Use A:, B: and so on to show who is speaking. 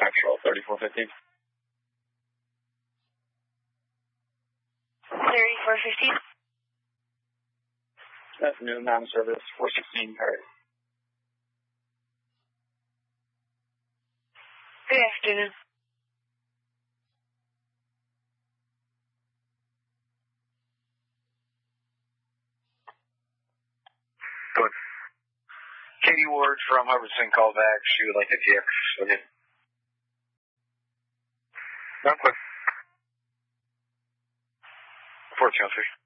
A: Actual 3450.
B: 3450.
A: Afternoon, Mountain Service, 416 Perry.
B: Good afternoon.
C: Good. Katie Ward from Hubbardson called back. She would like to TX with you. No, quick. 1403.